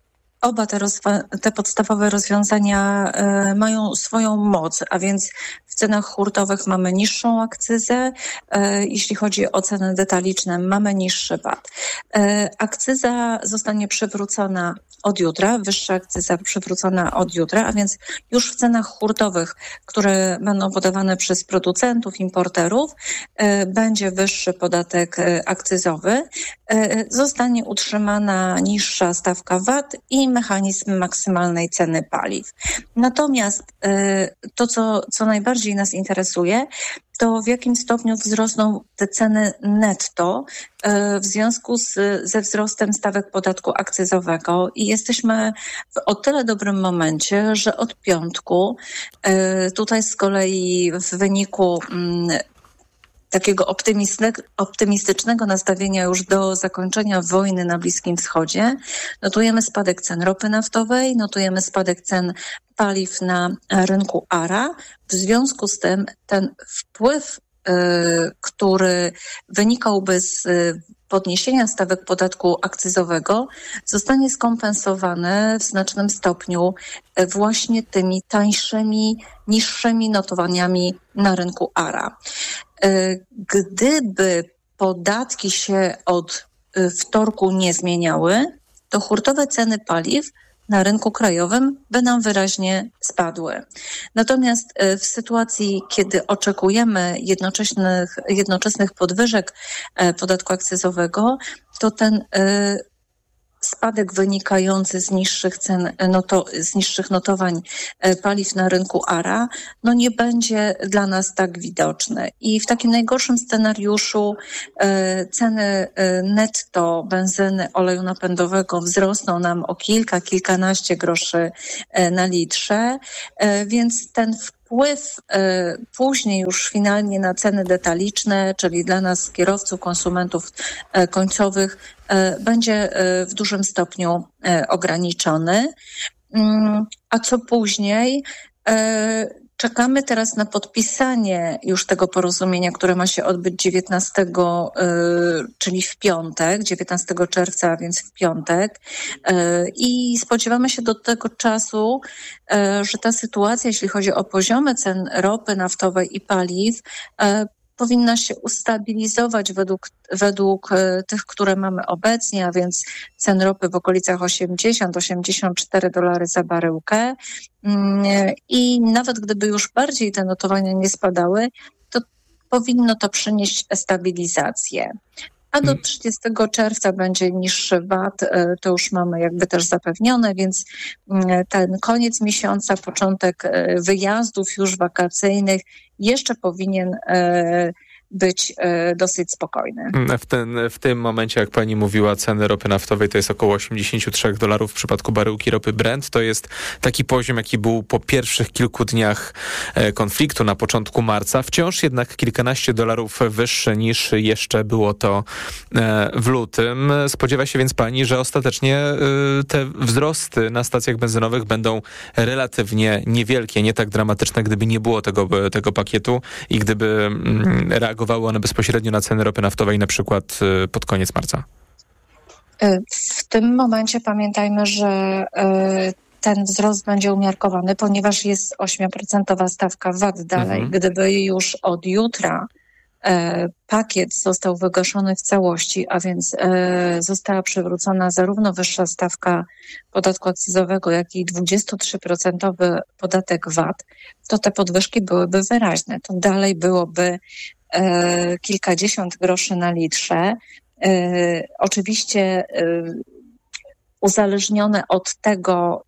oba te, rozwa- te podstawowe rozwiązania y, mają swoją moc, a więc w cenach hurtowych mamy niższą akcyzę, y, jeśli chodzi o ceny detaliczne mamy niższy V A T. Y, akcyza zostanie przywrócona od jutra, wyższa akcyza przywrócona od jutra, a więc już w cenach hurtowych, które będą podawane przez producentów, importerów, y, będzie wyższy podatek y, akcyzowy, y, zostanie utrzymana niższa stawka V A T i mechanizm maksymalnej ceny paliw. Natomiast y, to, co, co najbardziej nas interesuje, to w jakim stopniu wzrosną te ceny netto y, w związku z, ze wzrostem stawek podatku akcyzowego i jesteśmy w o tyle dobrym momencie, że od piątku y, tutaj z kolei w wyniku y, takiego optymistycznego nastawienia już do zakończenia wojny na Bliskim Wschodzie, notujemy spadek cen ropy naftowej, notujemy spadek cen paliw na rynku A R A. W związku z tym ten wpływ, y, który wynikałby z podniesienia stawek podatku akcyzowego, zostanie skompensowany w znacznym stopniu właśnie tymi tańszymi, niższymi notowaniami na rynku A R A. Gdyby podatki się od wtorku nie zmieniały, to hurtowe ceny paliw na rynku krajowym by nam wyraźnie spadły. Natomiast w sytuacji, kiedy oczekujemy jednoczesnych, jednoczesnych podwyżek podatku akcyzowego, to ten spadek wynikający z niższych cen, noto, z niższych notowań paliw na rynku A R A, no nie będzie dla nas tak widoczny. I w takim najgorszym scenariuszu e, ceny e, netto benzyny, oleju napędowego wzrosną nam o kilka, kilkanaście groszy e, na litrze, e, więc ten wpływ e, później już finalnie na ceny detaliczne, czyli dla nas kierowców, konsumentów e, końcowych, e, będzie e, w dużym stopniu e, ograniczony. Mm, a co później? E, Czekamy teraz na podpisanie już tego porozumienia, które ma się odbyć dziewiętnastego, czyli w piątek, dziewiętnastego czerwca, a więc w piątek. I spodziewamy się do tego czasu, że ta sytuacja, jeśli chodzi o poziomy cen ropy naftowej i paliw, powinna się ustabilizować według, według tych, które mamy obecnie, a więc cen ropy w okolicach osiemdziesiąt do osiemdziesięciu czterech dolarów za baryłkę. I nawet gdyby już bardziej te notowania nie spadały, to powinno to przynieść stabilizację. A do trzydziestego czerwca będzie niższy V A T, to już mamy jakby też zapewnione, więc ten koniec miesiąca, początek wyjazdów już wakacyjnych jeszcze powinien być e, dosyć spokojny. W, ten, w tym momencie, jak pani mówiła, ceny ropy naftowej to jest około osiemdziesiąt trzy dolarów w przypadku baryłki ropy Brent. To jest taki poziom, jaki był po pierwszych kilku dniach e, konfliktu na początku marca. Wciąż jednak kilkanaście dolarów wyższe niż jeszcze było to e, w lutym. Spodziewa się więc pani, że ostatecznie e, te wzrosty na stacjach benzynowych będą relatywnie niewielkie, nie tak dramatyczne, gdyby nie było tego, tego pakietu i gdyby mm, reagowały one bezpośrednio na ceny ropy naftowej, na przykład pod koniec marca? W tym momencie pamiętajmy, że ten wzrost będzie umiarkowany, ponieważ jest ośmioprocentowa stawka V A T dalej. Mhm. Gdyby już od jutra pakiet został wygaszony w całości, a więc została przywrócona zarówno wyższa stawka podatku akcyzowego, jak i dwudziestotrzyprocentowy podatek V A T, to te podwyżki byłyby wyraźne. To dalej byłoby kilkadziesiąt groszy na litrze. Oczywiście uzależnione od tego,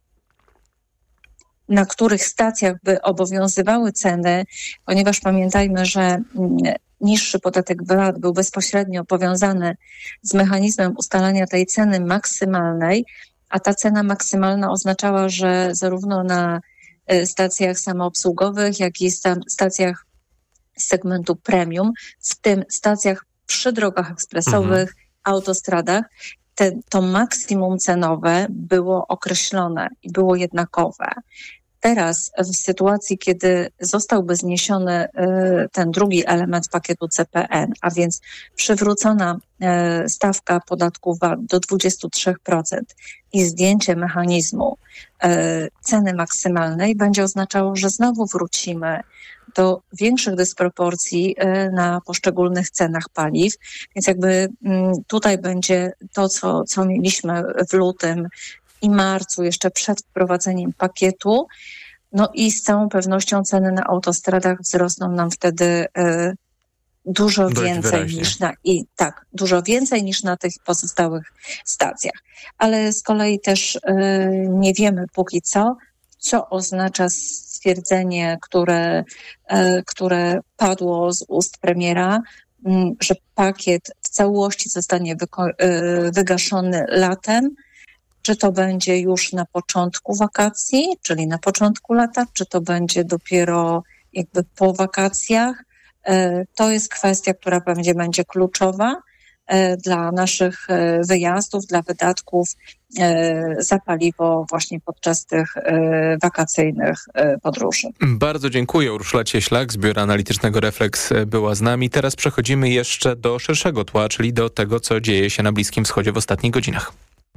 na których stacjach by obowiązywały ceny, ponieważ pamiętajmy, że niższy podatek V A T był bezpośrednio powiązany z mechanizmem ustalania tej ceny maksymalnej, a ta cena maksymalna oznaczała, że zarówno na stacjach samoobsługowych, jak i stacjach segmentu premium, w tym stacjach przy drogach ekspresowych, mhm. autostradach, te, to maksimum cenowe było określone i było jednakowe. Teraz w sytuacji, kiedy zostałby zniesiony ten drugi element pakietu C P N, a więc przywrócona stawka podatku V A T do dwadzieścia trzy procent i zdjęcie mechanizmu ceny maksymalnej będzie oznaczało, że znowu wrócimy do większych dysproporcji na poszczególnych cenach paliw. Więc jakby tutaj będzie to, co, co mieliśmy w lutym i marcu, jeszcze przed wprowadzeniem pakietu. No i z całą pewnością ceny na autostradach wzrosną nam wtedy y, dużo Dość więcej wyraźnie. niż na i tak, dużo więcej niż na tych pozostałych stacjach. Ale z kolei też y, nie wiemy póki co, co oznacza stwierdzenie, które, y, które padło z ust premiera, y, że pakiet w całości zostanie wyko- y, wygaszony latem. Czy to będzie już na początku wakacji, czyli na początku lata, czy to będzie dopiero jakby po wakacjach. To jest kwestia, która będzie, będzie kluczowa dla naszych wyjazdów, dla wydatków za paliwo właśnie podczas tych wakacyjnych podróży. Bardzo dziękuję. Urszula Cieślak z Biura Analitycznego Refleks była z nami. Teraz przechodzimy jeszcze do szerszego tła, czyli do tego, co dzieje się na Bliskim Wschodzie w ostatnich godzinach.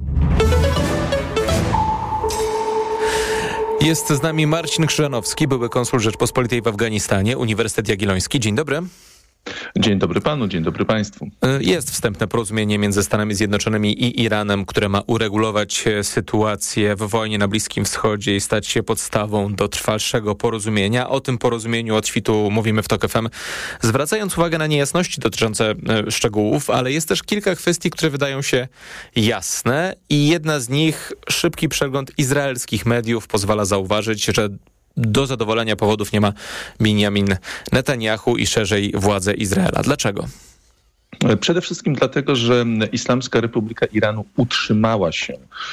Jest z nami Marcin Krzyżanowski, były konsul Rzeczpospolitej w Afganistanie, Uniwersytet Jagielloński. Dzień dobry. Dzień dobry panu, dzień dobry państwu. Jest wstępne porozumienie między Stanami Zjednoczonymi i Iranem, które ma uregulować sytuację w wojnie na Bliskim Wschodzie i stać się podstawą do trwalszego porozumienia. O tym porozumieniu od świtu mówimy w TOK F M, zwracając uwagę na niejasności dotyczące szczegółów, ale jest też kilka kwestii, które wydają się jasne i jedna z nich, szybki przegląd izraelskich mediów, pozwala zauważyć, że do zadowolenia powodów nie ma Binjamin Netanjahu i szerzej władze Izraela. Dlaczego? Przede wszystkim dlatego, że Islamska Republika Iranu utrzymała się.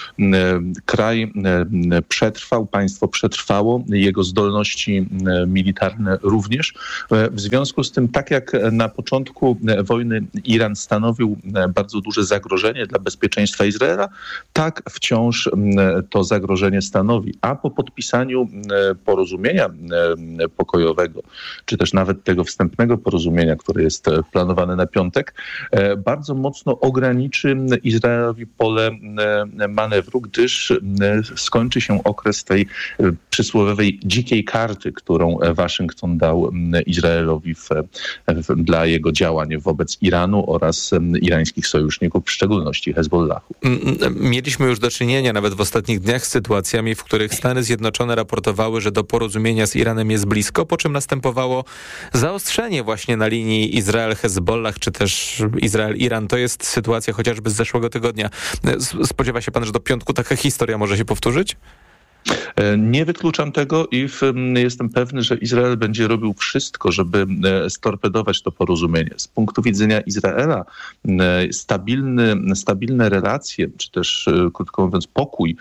Kraj przetrwał, państwo przetrwało, jego zdolności militarne również. W związku z tym, tak jak na początku wojny Iran stanowił bardzo duże zagrożenie dla bezpieczeństwa Izraela, tak wciąż to zagrożenie stanowi. A po podpisaniu porozumienia pokojowego, czy też nawet tego wstępnego porozumienia, które jest planowane na piątek, bardzo mocno ograniczy Izraelowi pole manewru, gdyż skończy się okres tej przysłowiowej dzikiej karty, którą Waszyngton dał Izraelowi w, w, dla jego działań wobec Iranu oraz irańskich sojuszników, w szczególności Hezbollahu. Mieliśmy już do czynienia nawet w ostatnich dniach z sytuacjami, w których Stany Zjednoczone raportowały, że do porozumienia z Iranem jest blisko, po czym następowało zaostrzenie właśnie na linii Izrael-Hezbollah, czy też Izrael-Iran. To jest sytuacja chociażby z zeszłego tygodnia. Spodziewa się pan, że do piątku taka historia może się powtórzyć? Nie wykluczam tego i w, jestem pewny, że Izrael będzie robił wszystko, żeby storpedować to porozumienie. Z punktu widzenia Izraela stabilny, stabilne relacje, czy też krótko mówiąc pokój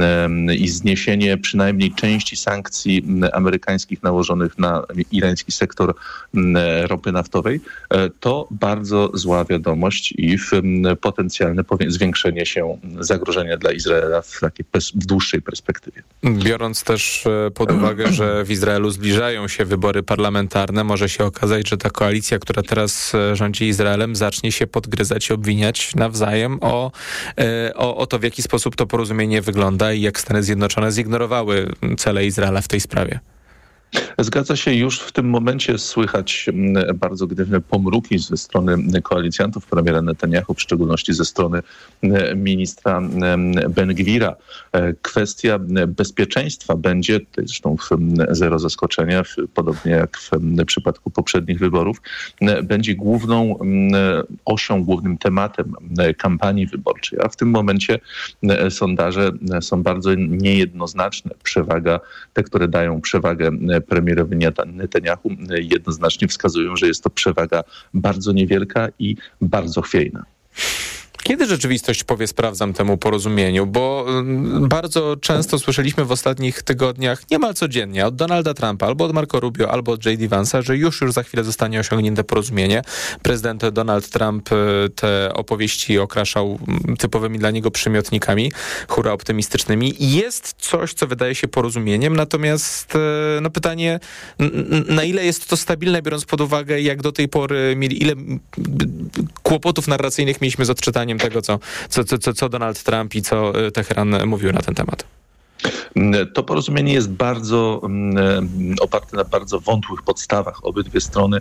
i zniesienie przynajmniej części sankcji amerykańskich nałożonych na irański sektor ropy naftowej, to bardzo zła wiadomość i w potencjalne zwiększenie się zagrożenia dla Izraela w takiej w dłuższej perspektywie. Biorąc też pod uwagę, że w Izraelu zbliżają się wybory parlamentarne, może się okazać, że ta koalicja, która teraz rządzi Izraelem, zacznie się podgryzać i obwiniać nawzajem o, o, o to, w jaki sposób to porozumienie wygląda i jak Stany Zjednoczone zignorowały cele Izraela w tej sprawie. Zgadza się, już w tym momencie słychać bardzo gniewne pomruki ze strony koalicjantów premiera Netanjahu, w szczególności ze strony ministra Ben-Gwira. Kwestia bezpieczeńststwa będzie, tutaj zresztą zero zaskoczenia, podobnie jak w przypadku poprzednich wyborów, będzie główną osią, głównym tematem kampanii wyborczej. A w tym momencie sondaże są bardzo niejednoznaczne. Przewaga, te, które dają przewagę premierowi Netanjahu, jednoznacznie wskazują, że jest to przewaga bardzo niewielka i bardzo chwiejna. Kiedy rzeczywistość powie sprawdzam temu porozumieniu? Bo bardzo często słyszeliśmy w ostatnich tygodniach, niemal codziennie, od Donalda Trumpa, albo od Marco Rubio, albo od J D Vance'a, że już, już za chwilę zostanie osiągnięte porozumienie. Prezydent Donald Trump te opowieści okraszał typowymi dla niego przymiotnikami, hura optymistycznymi. Jest coś, co wydaje się porozumieniem, natomiast no pytanie, na ile jest to stabilne, biorąc pod uwagę, jak do tej pory mieli, ile kłopotów narracyjnych mieliśmy z odczytaniem tego, co, co, co, co Donald Trump i co Teheran mówił na ten temat. To porozumienie jest bardzo um, oparte na bardzo wątłych podstawach. Obydwie strony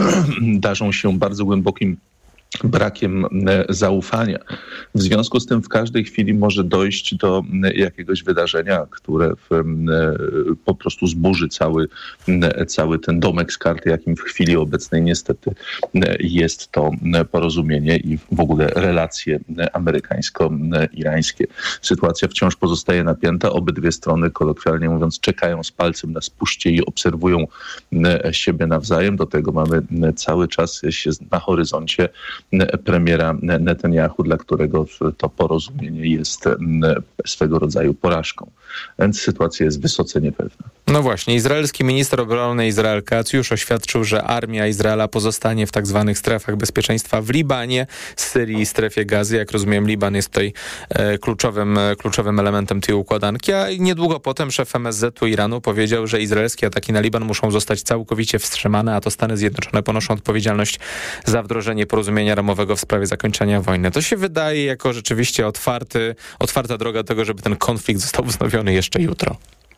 darzą się bardzo głębokim brakiem zaufania. W związku z tym w każdej chwili może dojść do jakiegoś wydarzenia, które w, po prostu zburzy cały, cały ten domek z kart, jakim w chwili obecnej niestety jest to porozumienie i w ogóle relacje amerykańsko-irańskie. Sytuacja wciąż pozostaje napięta. Obydwie strony, kolokwialnie mówiąc, czekają z palcem na spuście i obserwują siebie nawzajem. Do tego mamy cały czas na horyzoncie premiera Netanyahu, dla którego to porozumienie jest swego rodzaju porażką. Więc sytuacja jest wysoce niepewna. No właśnie, izraelski minister obrony Izrael Katz już oświadczył, że armia Izraela pozostanie w tak zwanych strefach bezpieczeństwa w Libanie, Syrii i strefie Gazy. Jak rozumiem, Liban jest tutaj e, kluczowym, e, kluczowym elementem tej układanki, a niedługo potem szef M S Z u Iranu powiedział, że izraelskie ataki na Liban muszą zostać całkowicie wstrzymane, a to Stany Zjednoczone ponoszą odpowiedzialność za wdrożenie porozumienia ramowego w sprawie zakończenia wojny. To się wydaje jako rzeczywiście otwarty, otwarta droga do tego, żeby ten konflikt został wznowiony jeszcze jutro.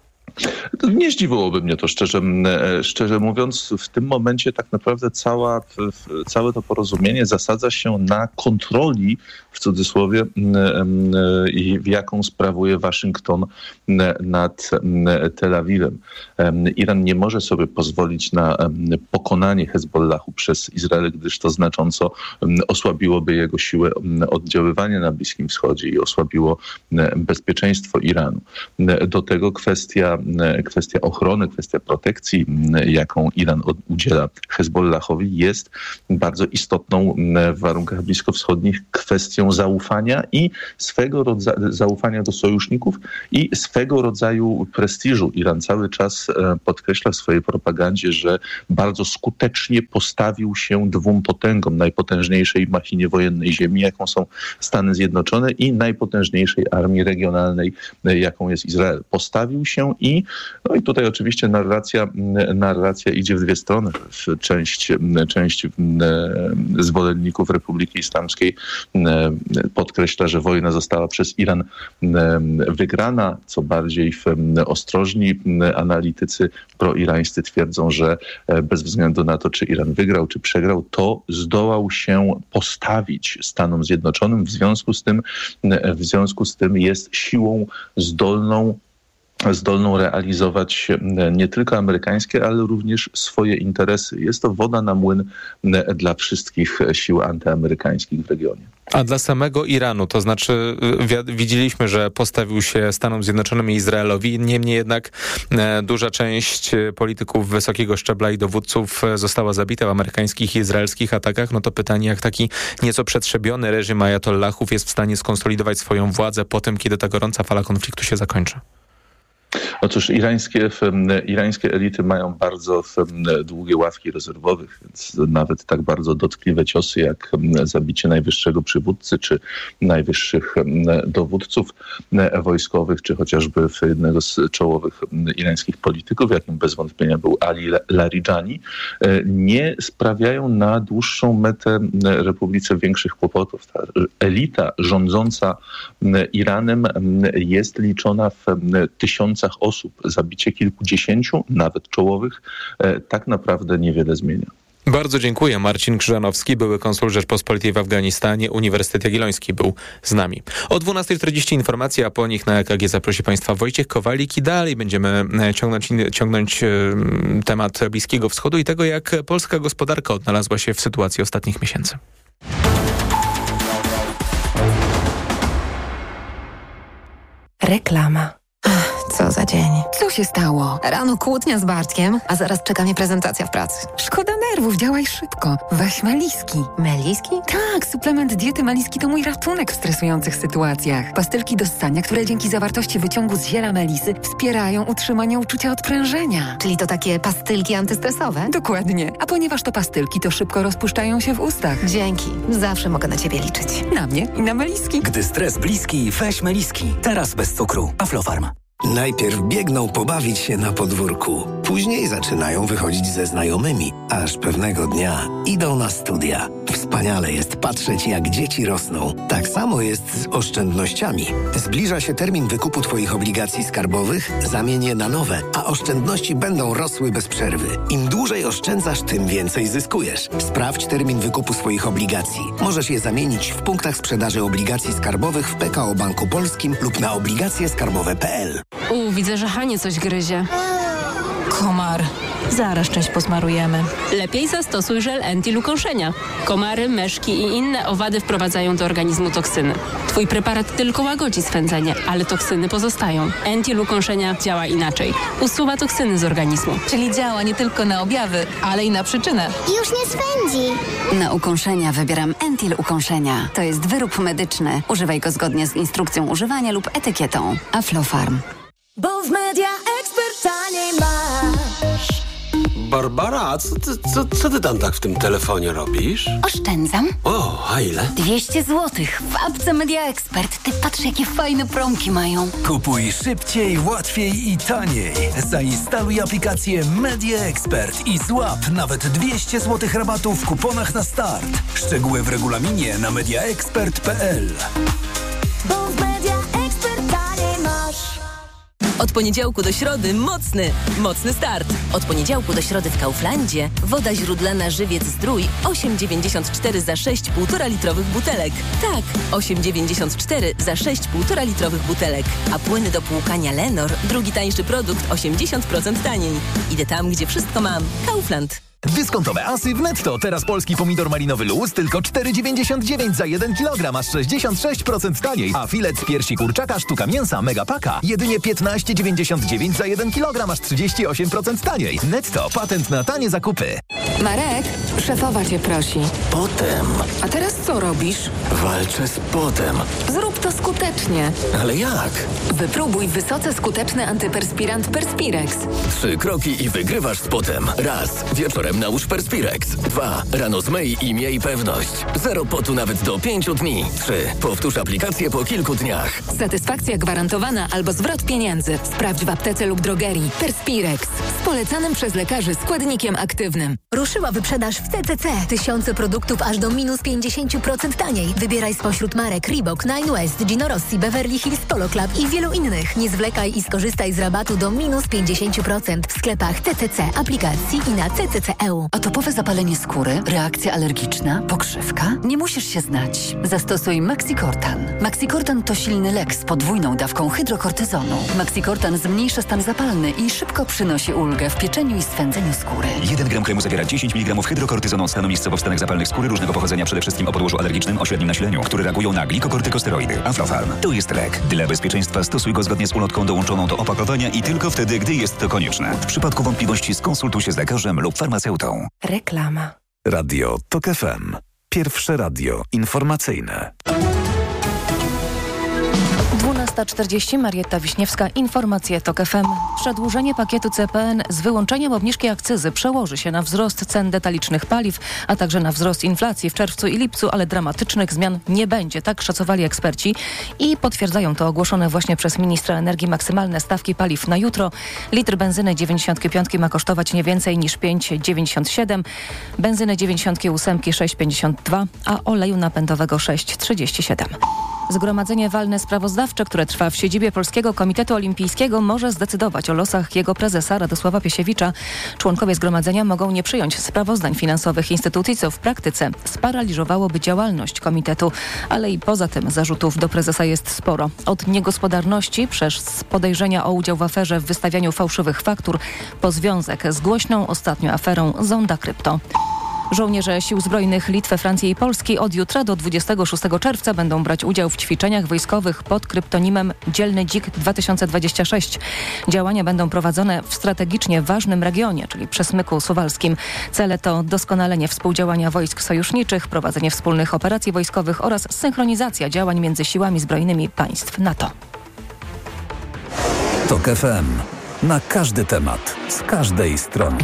Nie zdziwiłoby mnie to, szczerze, szczerze mówiąc. W tym momencie tak naprawdę cała, całe to porozumienie zasadza się na kontroli, w cudzysłowie, w jaką sprawuje Waszyngton nad Tel Awiwem. Iran nie może sobie pozwolić na pokonanie Hezbollahu przez Izrael, gdyż to znacząco osłabiłoby jego siłę oddziaływania na Bliskim Wschodzie i osłabiło bezpieczeństwo Iranu. Do tego kwestia Kwestia ochrony, kwestia protekcji, jaką Iran udziela Hezbollahowi, jest bardzo istotną w warunkach bliskowschodnich kwestią zaufania i swego rodzaju zaufania do sojuszników i swego rodzaju prestiżu. Iran cały czas podkreśla w swojej propagandzie, że bardzo skutecznie postawił się dwóm potęgom, najpotężniejszej machinie wojennej Ziemi, jaką są Stany Zjednoczone, i najpotężniejszej armii regionalnej, jaką jest Izrael. Postawił się i No i tutaj oczywiście narracja, narracja idzie w dwie strony. Część, część zwolenników Republiki Islamskiej podkreśla, że wojna została przez Iran wygrana. Co bardziej ostrożni analitycy proirańscy twierdzą, że bez względu na to, czy Iran wygrał, czy przegrał, to zdołał się postawić Stanom Zjednoczonym. W związku z tym, w związku z tym jest siłą zdolną zdolną realizować nie tylko amerykańskie, ale również swoje interesy. Jest to woda na młyn dla wszystkich sił antyamerykańskich w regionie. A dla samego Iranu, to znaczy widzieliśmy, że postawił się Stanom Zjednoczonym i Izraelowi, niemniej jednak duża część polityków wysokiego szczebla i dowódców została zabita w amerykańskich i izraelskich atakach. No to pytanie, jak taki nieco przetrzebiony reżim ajatollahów jest w stanie skonsolidować swoją władzę po tym, kiedy ta gorąca fala konfliktu się zakończy? Otóż irańskie, irańskie elity mają bardzo długie ławki rezerwowych, więc nawet tak bardzo dotkliwe ciosy jak zabicie najwyższego przywódcy czy najwyższych dowódców wojskowych, czy chociażby jednego z czołowych irańskich polityków, jakim bez wątpienia był Ali Larijani, nie sprawiają na dłuższą metę Republice większych kłopotów. Ta elita rządząca Iranem jest liczona w tysiącach osób. Zabicie kilkudziesięciu, nawet czołowych, tak naprawdę niewiele zmienia. Bardzo dziękuję. Marcin Krzyżanowski, były konsul Rzeczpospolitej w Afganistanie, Uniwersytet Jagielloński był z nami. O dwunastej czterdzieści informacje, a po nich na E K G zaprosi Państwa Wojciech Kowalik i dalej będziemy ciągnąć, ciągnąć temat Bliskiego Wschodu i tego, jak polska gospodarka odnalazła się w sytuacji ostatnich miesięcy. Reklama. Co za dzień. Co się stało? Rano kłótnia z Bartkiem, a zaraz czeka mnie prezentacja w pracy. Szkoda nerwów, działaj szybko. Weź Meliski. Meliski? Tak, suplement diety Meliski to mój ratunek w stresujących sytuacjach. Pastylki do ssania, które dzięki zawartości wyciągu z ziela melisy wspierają utrzymanie uczucia odprężenia. Czyli to takie pastylki antystresowe? Dokładnie. A ponieważ to pastylki, to szybko rozpuszczają się w ustach. Dzięki. Zawsze mogę na ciebie liczyć. Na mnie i na Meliski. Gdy stres bliski, weź Meliski. Teraz bez cukru. Aflofarm. Najpierw biegną pobawić się na podwórku. Później zaczynają wychodzić ze znajomymi. Aż pewnego dnia idą na studia. Wspaniale jest patrzeć, jak dzieci rosną. Tak samo jest z oszczędnościami. Zbliża się termin wykupu Twoich obligacji skarbowych, zamień je na nowe, a oszczędności będą rosły bez przerwy. Im dłużej oszczędzasz, tym więcej zyskujesz. Sprawdź termin wykupu swoich obligacji. Możesz je zamienić w punktach sprzedaży obligacji skarbowych w P K O Banku Polskim lub na obligacje skarbowe kropka p l. U, widzę, że Hanie coś gryzie. Komar. Zaraz część posmarujemy. Lepiej zastosuj żel Entil ukąszenia. Komary, myszki i inne owady wprowadzają do organizmu toksyny. Twój preparat tylko łagodzi swędzenie, ale toksyny pozostają. Entil ukąszenia działa inaczej. Usuwa toksyny z organizmu. Czyli działa nie tylko na objawy, ale i na przyczynę. Już nie swędzi. Na ukąszenia wybieram Entil ukąszenia. To jest wyrób medyczny. Używaj go zgodnie z instrukcją używania lub etykietą. Aflofarm. Bo w Media Expert taniej masz. Barbara, co ty, co, co ty tam tak w tym telefonie robisz? Oszczędzam. O, a ile? dwieście złotych w apce Media Expert. Ty patrz, jakie fajne promki mają. Kupuj szybciej, łatwiej i taniej. Zainstaluj aplikację Media Expert i złap nawet dwieście złotych rabatu w kuponach na start. Szczegóły w regulaminie na mediaexpert kropka p l. Bo w Media Expert taniej masz. Od poniedziałku do środy mocny, mocny start. Od poniedziałku do środy w Kauflandzie woda źródlana Żywiec Zdrój osiem dziewięćdziesiąt cztery za sześć półtora litrowych butelek. Tak, osiem dziewięćdziesiąt cztery za sześć półtora litrowych butelek. A płyny do płukania Lenor, drugi tańszy produkt, osiemdziesiąt procent taniej. Idę tam, gdzie wszystko mam. Kaufland. Dyskontowe asy w Netto. Teraz polski pomidor malinowy luz tylko cztery dziewięćdziesiąt dziewięć za jeden kilogram, aż sześćdziesiąt sześć procent taniej. A filet z piersi kurczaka sztuka mięsa Megapaka jedynie piętnaście dziewięćdziesiąt dziewięć za jeden kilogram, aż trzydzieści osiem procent taniej. Netto. Patent na tanie zakupy. Marek, szefowa cię prosi. Potem. A teraz co robisz? Walczę z potem. Zrób to skutecznie. Ale jak? Wypróbuj wysoce skuteczny antyperspirant Perspirex. Trzy kroki i wygrywasz z potem. Raz. Wieczorem nałóż Perspirex. Dwa. Rano zmyj i miej pewność. Zero potu nawet do pięciu dni. Trzy. Powtórz aplikację po kilku dniach. Satysfakcja gwarantowana albo zwrot pieniędzy. Sprawdź w aptece lub drogerii. Perspirex. Z polecanym przez lekarzy składnikiem aktywnym. Ruszyła wyprzedaż w C C C. Tysiące produktów aż do minus pięćdziesiąt procent taniej. Wybieraj spośród marek Reebok, Nine West, Gino Rossi, Beverly Hills Polo Club i wielu innych. Nie zwlekaj i skorzystaj z rabatu do minus pięćdziesiąt procent w sklepach C C C, aplikacji i na C C C kropka e u. Atopowe zapalenie skóry, reakcja alergiczna, pokrzywka? Nie musisz się znać. Zastosuj Maxicortan. Maxicortan to silny lek z podwójną dawką hydrokortyzonu. Maxicortan zmniejsza stan zapalny i szybko przynosi ulgę w pieczeniu i swędzeniu skóry. jeden gram kremu zawiera dziesięć miligramów hydrokortyzonu od stanu miejscowo w stanach zapalnych skóry różnego pochodzenia, przede wszystkim o podłożu alergicznym o średnim nasileniu, które reagują na glikokortykosteroidy. Aflofarm. To jest lek. Dla bezpieczeństwa stosuj go zgodnie z ulotką dołączoną do opakowania i tylko wtedy, gdy jest to konieczne. W przypadku wątpliwości skonsultuj się z lekarzem lub farmaceutą. Reklama. Radio TOK F M. Pierwsze radio informacyjne. dwunasta czterdzieści, Marietta Wiśniewska, informacje TOK F M. Przedłużenie pakietu C P N z wyłączeniem obniżki akcyzy przełoży się na wzrost cen detalicznych paliw, a także na wzrost inflacji w czerwcu i lipcu, ale dramatycznych zmian nie będzie. Tak szacowali eksperci i potwierdzają to ogłoszone właśnie przez ministra energii maksymalne stawki paliw na jutro. Litr benzyny dziewięćdziesiąt pięć ma kosztować nie więcej niż pięć dziewięćdziesiąt siedem, benzyny dziewięćdziesiąt osiem sześć pięćdziesiąt dwa, a oleju napędowego sześć trzydzieści siedem. Zgromadzenie walne sprawozdawcze, które trwa w siedzibie Polskiego Komitetu Olimpijskiego, może zdecydować o losach jego prezesa Radosława Piesiewicza. Członkowie zgromadzenia mogą nie przyjąć sprawozdań finansowych instytucji, co w praktyce sparaliżowałoby działalność komitetu. Ale i poza tym zarzutów do prezesa jest sporo. Od niegospodarności przez podejrzenia o udział w aferze w wystawianiu fałszywych faktur po związek z głośną ostatnio aferą Zonda Krypto. Żołnierze Sił Zbrojnych Litwy, Francji i Polski od jutra do dwudziestego szóstego czerwca będą brać udział w ćwiczeniach wojskowych pod kryptonimem Dzielny Dzik dwa tysiące dwadzieścia sześć. Działania będą prowadzone w strategicznie ważnym regionie, czyli Przesmyku Suwalskim. Cele to doskonalenie współdziałania wojsk sojuszniczych, prowadzenie wspólnych operacji wojskowych oraz synchronizacja działań między siłami zbrojnymi państw NATO. TOK F M. Na każdy temat, z każdej strony.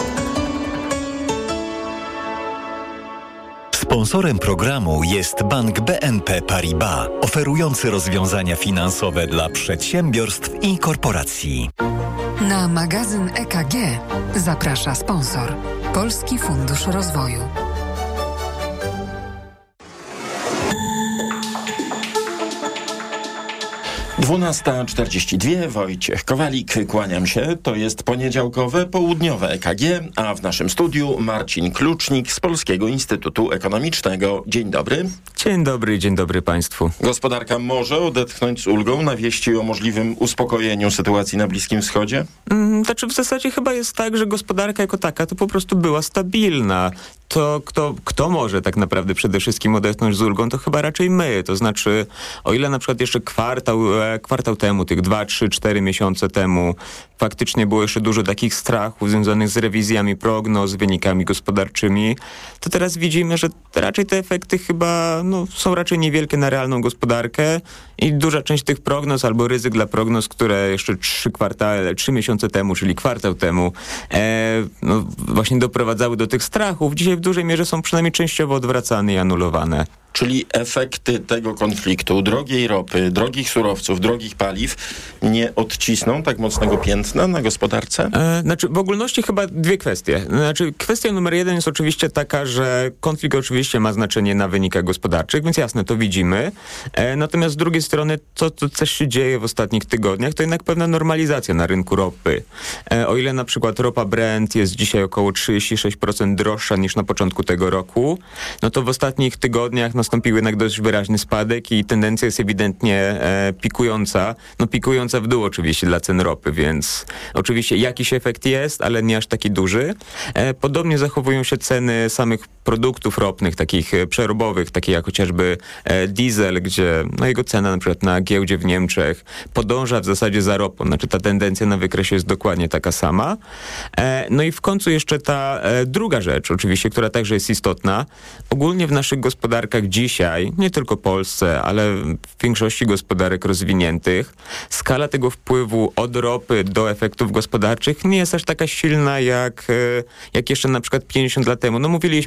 Sponsorem programu jest Bank B N P Paribas, oferujący rozwiązania finansowe dla przedsiębiorstw i korporacji. Na magazyn E K G zaprasza sponsor Polski Fundusz Rozwoju. dwunasta czterdzieści dwa, Wojciech Kowalik, kłaniam się. To jest poniedziałkowe, południowe E K G, a w naszym studiu Marcin Klucznik z Polskiego Instytutu Ekonomicznego. Dzień dobry. Dzień dobry, dzień dobry Państwu. Gospodarka może odetchnąć z ulgą na wieści o możliwym uspokojeniu sytuacji na Bliskim Wschodzie? Mm, znaczy w zasadzie chyba jest tak, że gospodarka jako taka to po prostu była stabilna. To kto, kto może tak naprawdę przede wszystkim odetchnąć z ulgą, to chyba raczej my. To znaczy, o ile na przykład jeszcze kwartał, kwartał temu, tych dwa, trzy, cztery miesiące temu faktycznie było jeszcze dużo takich strachów związanych z rewizjami prognoz, wynikami gospodarczymi, to teraz widzimy, że raczej te efekty chyba no, są raczej niewielkie na realną gospodarkę i duża część tych prognoz albo ryzyk dla prognoz, które jeszcze trzy kwartały, trzy miesiące temu, czyli kwartał temu e, no, właśnie doprowadzały do tych strachów, dzisiaj w dużej mierze są przynajmniej częściowo odwracane i anulowane. Czyli efekty tego konfliktu, drogiej ropy, drogich surowców, drogich paliw nie odcisną tak mocnego piętna na gospodarce? E, znaczy w ogólności chyba dwie kwestie. Znaczy kwestia numer jeden jest oczywiście taka, że konflikt oczywiście ma znaczenie na wynikach gospodarczych, więc jasne, to widzimy. E, natomiast z drugiej strony to, co też się dzieje w ostatnich tygodniach, to jednak pewna normalizacja na rynku ropy. E, o ile na przykład ropa Brent jest dzisiaj około trzydzieści sześć procent droższa niż na początku tego roku, no to w ostatnich tygodniach nastąpił jednak dość wyraźny spadek i tendencja jest ewidentnie e, pikująca. No pikująca w dół oczywiście dla cen ropy, więc oczywiście jakiś efekt jest, ale nie aż taki duży. E, podobnie zachowują się ceny samych produktów ropnych, takich e, przerobowych, takie jak chociażby e, diesel, gdzie no, jego cena na przykład na giełdzie w Niemczech podąża w zasadzie za ropą. Znaczy ta tendencja na wykresie jest dokładnie taka sama. E, no i w końcu jeszcze ta e, druga rzecz oczywiście, która także jest istotna. Ogólnie w naszych gospodarkach dzisiaj, nie tylko Polsce, ale w większości gospodarek rozwiniętych, skala tego wpływu od ropy do efektów gospodarczych nie jest aż taka silna jak, jak jeszcze na przykład pięćdziesiąt lat temu. No mówiliśmy